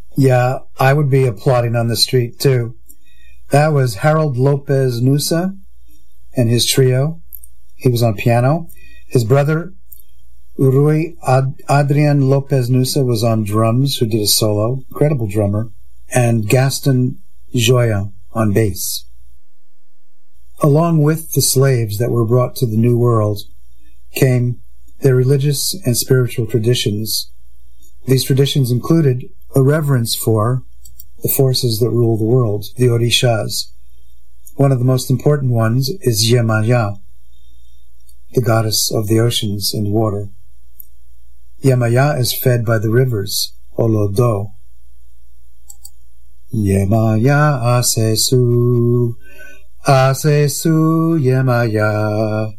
Yeah, I would be applauding on the street, too. That was Harold Lopez Nusa and his trio. He was on piano. His brother, Rui Adrian Lopez Nusa, was on drums, who did a solo. Incredible drummer. And Gaston Joya on bass. Along with the slaves that were brought to the New World came their religious and spiritual traditions. These traditions included a reverence for the forces that rule the world, the Orishas. One of the most important ones is Yemaya, the goddess of the oceans and water. Yemaya is fed by the rivers, Olodo. Yemaya asesu, asesu Yemaya.